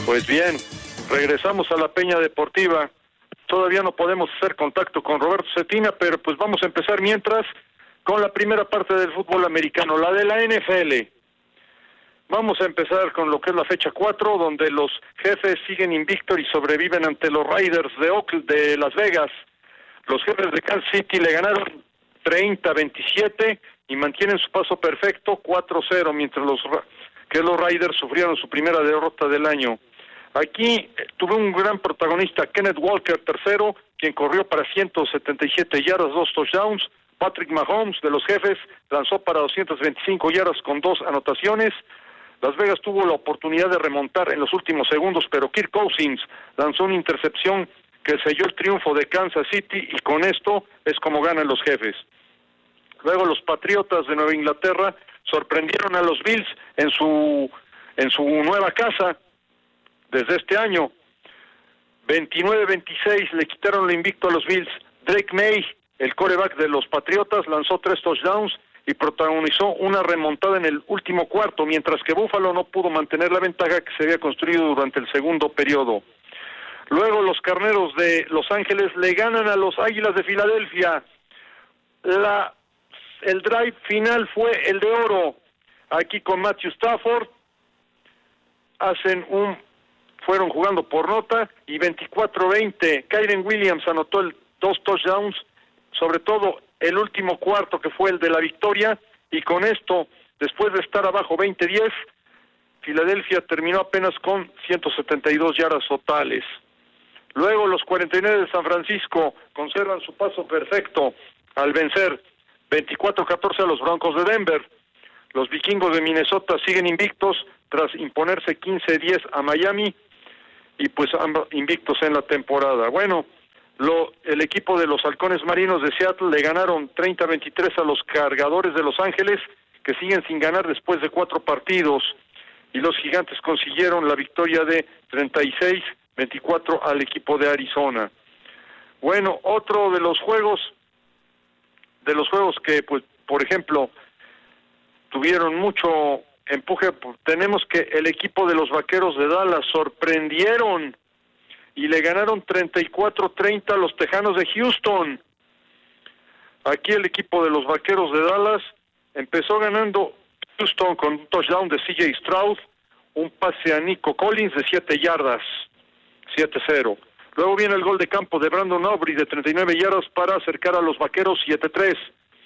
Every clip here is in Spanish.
Pues bien, regresamos a la Peña Deportiva. Todavía no podemos hacer contacto con Roberto Cetina, pero pues vamos a empezar mientras con la primera parte del fútbol americano, la de la NFL. Vamos a empezar con lo que es la fecha 4, donde los Jefes siguen invictos y sobreviven ante los Raiders de Las Vegas. Los Jefes de Kansas City le ganaron 30-27 y mantienen su paso perfecto 4-0, mientras los Raiders sufrieron su primera derrota del año. Aquí tuvo un gran protagonista, Kenneth Walker, tercero, quien corrió para 177 yardas, 2 touchdowns. Patrick Mahomes, de los Jefes, lanzó para 225 yardas con 2 anotaciones. Las Vegas tuvo la oportunidad de remontar en los últimos segundos, pero Kirk Cousins lanzó una intercepción que selló el triunfo de Kansas City, y con esto es como ganan los Jefes. Luego los Patriotas de Nueva Inglaterra sorprendieron a los Bills en su nueva casa desde este año. 29-26 le quitaron el invicto a los Bills. Drake May, el quarterback de los Patriotas, lanzó 3 touchdowns y protagonizó una remontada en el último cuarto, mientras que Buffalo no pudo mantener la ventaja que se había construido durante el segundo periodo. Luego los Carneros de Los Ángeles le ganan a los Águilas de Filadelfia. El drive final fue el de oro. Aquí con Matthew Stafford fueron jugando por nota, y 24-20 Kyren Williams anotó 2 touchdowns, sobre todo el último cuarto, que fue el de la victoria, y con esto, después de estar abajo 20-10, Filadelfia terminó apenas con 172 yardas totales. Luego los 49 de San Francisco conservan su paso perfecto al vencer 24-14 a los Broncos de Denver. Los Vikingos de Minnesota siguen invictos tras imponerse 15-10 a Miami, y pues ambos invictos en la temporada. Bueno, el equipo de los Halcones Marinos de Seattle le ganaron 30-23 a los Cargadores de Los Ángeles, que siguen sin ganar después de 4 partidos, y los Gigantes consiguieron la victoria de 36-24 al equipo de Arizona. Bueno, otro de los juegos que, pues, por ejemplo, tuvieron mucho empuje, tenemos que el equipo de los Vaqueros de Dallas sorprendieron y le ganaron 34-30 a los Tejanos de Houston. Aquí el equipo de los Vaqueros de Dallas empezó ganando Houston con un touchdown de CJ Stroud, un pase a Nico Collins de 7 yardas, 7-0. Luego viene el gol de campo de Brandon Aubrey de 39 yardas para acercar a los Vaqueros 7-3.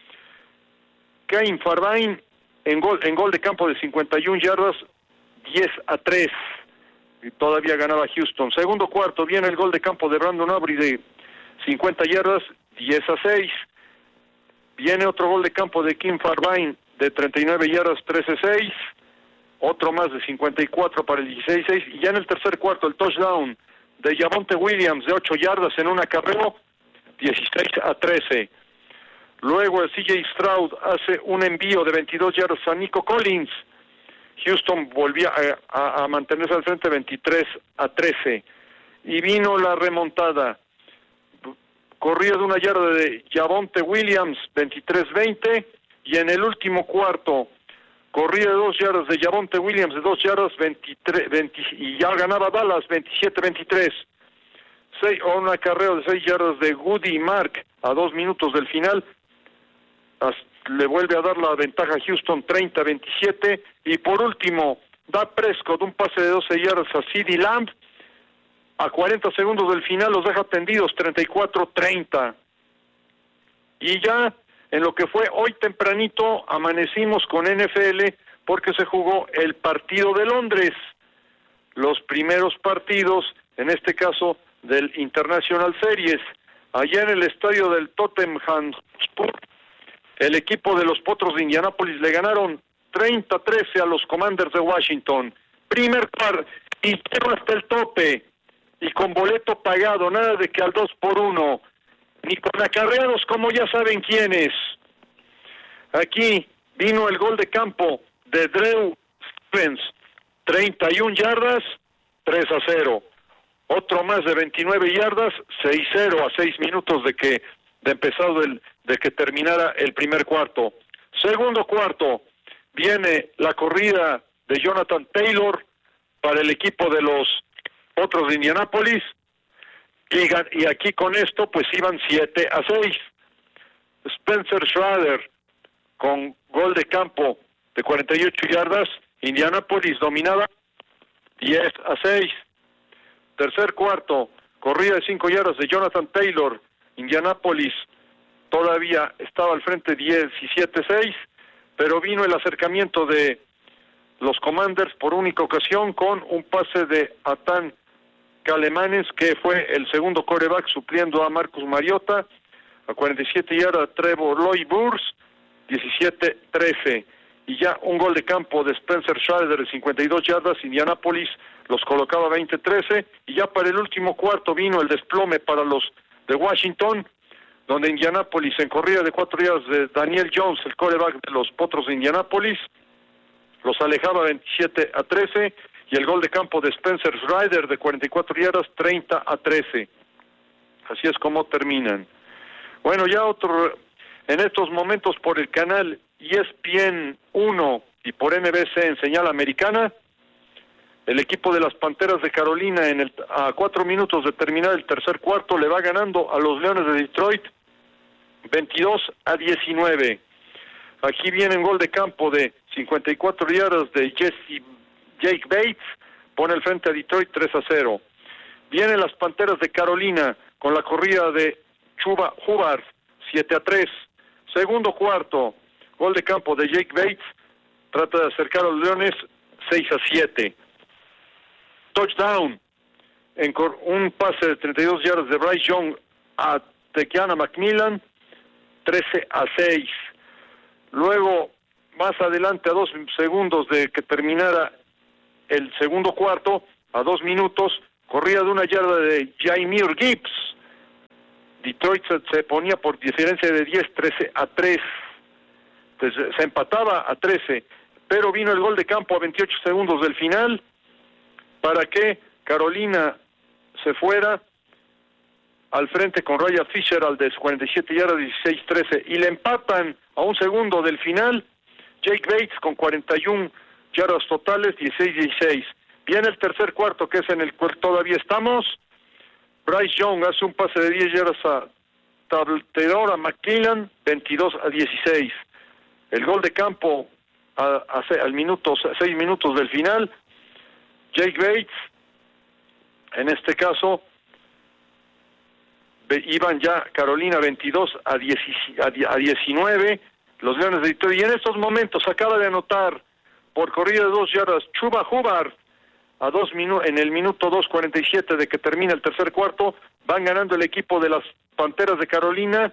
Ka'im Fairbairn en gol de campo de 51 yardas, 10-3. Y todavía ganaba Houston. Segundo cuarto viene el gol de campo de Brandon Aubrey de 50 yardas, 10-6. Viene otro gol de campo de Ka'im Fairbairn de 39 yardas, 13-6. Otro más de 54 para el 16-6. Y ya en el tercer cuarto el touchdown de Javonte Williams de 8 yardas en un acarreo, 16-13. Luego el CJ Stroud hace un envío de 22 yardas a Nico Collins. Houston volvía a mantenerse al frente 23-13. Y vino la remontada. Corrida de 1 yarda de Javonte Williams, 23-20. Y en el último cuarto, corrida de 2 yardas de Javonte Williams de 2 yardas, 20, y ya ganaba Dallas, 27-23. Un acarreo de 6 yardas de Goody Mark a 2 minutos del final. Le vuelve a dar la ventaja a Houston, 30-27. Y por último, Dak Prescott, un pase de 12 yardas a CeeDee Lamb. A 40 segundos del final los deja tendidos, 34-30. Y ya en lo que fue hoy tempranito, amanecimos con NFL, porque se jugó el partido de Londres. Los primeros partidos, en este caso, del International Series. Allá en el estadio del Tottenham Hotspur, el equipo de los Potros de Indianápolis le ganaron 30-13 a los Commanders de Washington. Primer par, y hasta el tope, y con boleto pagado, nada de que al 2-1, ni con acarreados como ya saben quiénes. Aquí vino el gol de campo de Drew Stevens, 31 yardas, 3-0. Otro más de 29 yardas, 6-0 a 6 minutos de que terminara el primer cuarto. Segundo cuarto, viene la corrida de Jonathan Taylor para el equipo de los Potros de Indianápolis, y aquí con esto pues iban 7-6. Spencer Schrader con gol de campo de 48 yardas, Indianápolis dominaba 10-6. Tercer cuarto, corrida de 5 yardas de Jonathan Taylor, Indianápolis todavía estaba al frente 17-6, pero vino el acercamiento de los Commanders por única ocasión con un pase de Atan Calemanes, que fue el segundo quarterback supliendo a Marcus Mariota, a 47 yardas Trevor Lloyd Burrs, 17-13. Y ya un gol de campo de Spencer Schrader de 52 yardas, Indianápolis los colocaba 20-13, y ya para el último cuarto vino el desplome para los de Washington, donde Indianápolis en corrida de 4 yardas de Daniel Jones, el quarterback de los Potros de Indianápolis, los alejaba 27-13, y el gol de campo de Spencer Schrader de 44 yardas, 30-13. Así es como terminan. Bueno, ya otro, en estos momentos por el canal ESPN 1 y por NBC en señal americana, el equipo de las Panteras de Carolina a 4 minutos de terminar el tercer cuarto le va ganando a los Leones de Detroit 22-19. Aquí viene un gol de campo de 54 yardas de Jake Bates, pone el frente a Detroit 3-0. Vienen las Panteras de Carolina con la corrida de Chuba Hubbard 7-3. Segundo cuarto, gol de campo de Jake Bates, trata de acercar a los Leones 6-7. Touchdown, un pase de 32 yardas de Bryce Young a Tequiana Macmillan, 13-6. Luego, más adelante, a 2 segundos de que terminara el segundo cuarto, a 2 minutos, corrida de 1 yarda de Jameer Gibbs. Detroit se ponía por diferencia de 10, 13-3. Entonces, se empataba a 13, pero vino el gol de campo a 28 segundos del final para que Carolina se fuera al frente con Ryan Fisher al de 47 yardas, 16-13, y le empatan a 1 segundo del final Jake Bates con 41 yardas totales, 16-16. Viene el tercer cuarto, que es en el cual todavía estamos. Bryce Young hace un pase de 10 yardas a Theodora McClellan, 22-16. El gol de campo al minuto 6 minutos del final, Jake Bates, en este caso, iban ya Carolina 22-19, los Leones de Detroit, y en estos momentos acaba de anotar por corrida de 2 yardas Chuba Hubbard en el minuto 2:47 de que termina el tercer cuarto. Van ganando el equipo de las Panteras de Carolina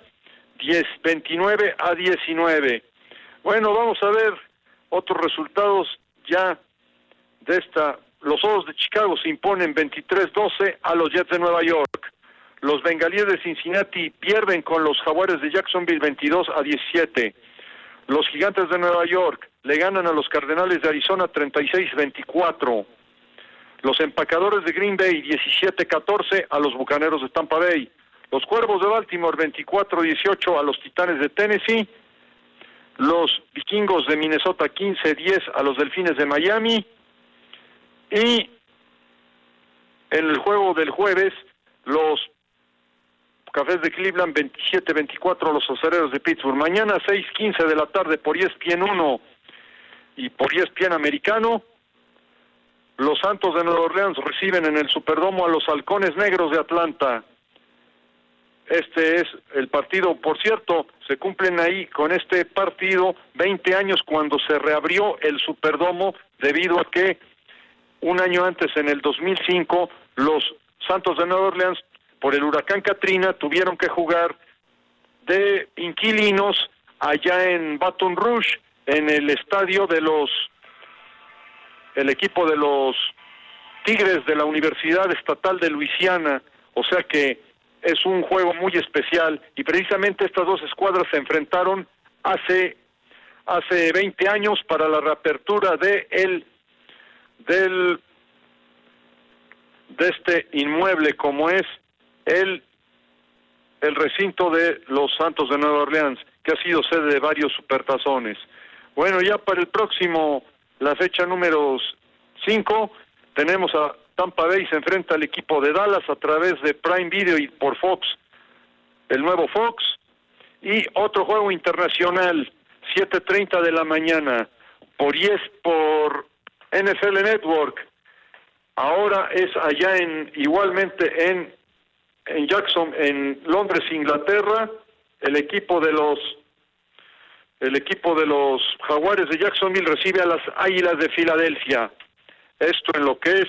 29-19. Bueno, vamos a ver otros resultados ya de esta. Los Osos de Chicago se imponen 23-12 a los Jets de Nueva York. Los Bengalíes de Cincinnati pierden con los Jaguares de Jacksonville 22-17. Los Gigantes de Nueva York le ganan a los Cardenales de Arizona 36-24. Los Empacadores de Green Bay 17-14 a los Bucaneros de Tampa Bay. Los Cuervos de Baltimore 24-18 a los Titanes de Tennessee. Los Vikingos de Minnesota 15-10 a los Delfines de Miami. Y en el juego del jueves, los Cafés de Cleveland 27-24 a los Acereros de Pittsburgh. Mañana 6:15 de la tarde por ESPN 1 y por ESPN Americano, los Santos de Nueva Orleans reciben en el Superdomo a los Halcones Negros de Atlanta. Este es el partido, por cierto, se cumplen ahí con este partido 20 años cuando se reabrió el Superdomo, debido a que un año antes, en el 2005, los Santos de Nueva Orleans, por el huracán Katrina, tuvieron que jugar de inquilinos allá en Baton Rouge, en el estadio de el equipo de los Tigres de la Universidad Estatal de Luisiana. O sea que es un juego muy especial, y precisamente estas dos escuadras se enfrentaron hace 20 años para la reapertura de este inmueble, como es el recinto de los Santos de Nueva Orleans, que ha sido sede de varios supertazones. Bueno, ya para el próximo, la fecha número 5, tenemos a Tampa Bay se enfrenta al equipo de Dallas a través de Prime Video y por Fox, el nuevo Fox. Y otro juego internacional, 7:30 de la mañana, por NFL Network. Ahora es allá igualmente en Jackson, en Londres, Inglaterra, el equipo de los Jaguares de Jacksonville recibe a las Águilas de Filadelfia. Esto en lo que es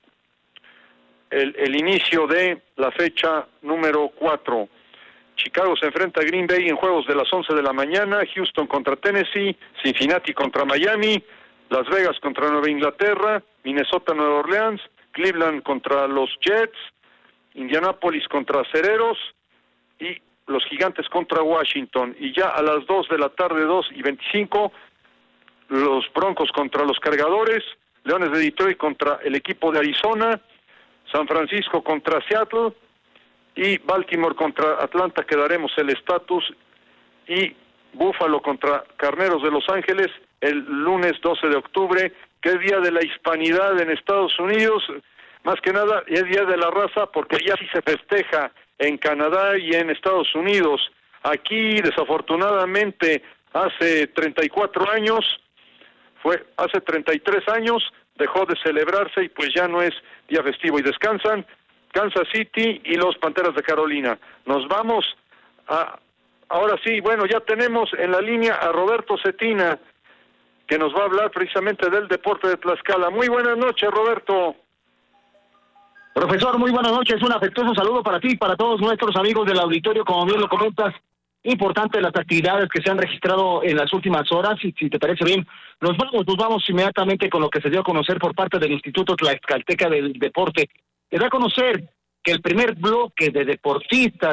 el inicio de la fecha número 4. Chicago se enfrenta a Green Bay en juegos de las 11 de la mañana, Houston contra Tennessee, Cincinnati contra Miami, Las Vegas contra Nueva Inglaterra, Minnesota, Nueva Orleans, Cleveland contra los Jets, Indianapolis contra Acereros y los Gigantes contra Washington. Y ya a las 2 de la tarde, 2:25, los Broncos contra los Cargadores, Leones de Detroit contra el equipo de Arizona, San Francisco contra Seattle y Baltimore contra Atlanta, que daremos el estatus, y Buffalo contra Carneros de Los Ángeles el lunes 12 de octubre, que es Día de la Hispanidad en Estados Unidos. Más que nada es Día de la Raza porque ya sí se festeja en Canadá y en Estados Unidos. Aquí, desafortunadamente, hace 34 años, hace 33 años, dejó de celebrarse y pues ya no es día festivo. Y descansan Kansas City y los Panteras de Carolina. Nos vamos ahora sí, bueno, ya tenemos en la línea a Roberto Cetina, que nos va a hablar precisamente del deporte de Tlaxcala. Muy buenas noches, Roberto. Profesor, muy buenas noches. Un afectuoso saludo para ti y para todos nuestros amigos del auditorio. Como bien lo comentas, importante las actividades que se han registrado en las últimas horas. Y si te parece bien, nos vamos inmediatamente con lo que se dio a conocer por parte del Instituto Tlaxcalteca del Deporte. Se da a conocer que el primer bloque de deportistas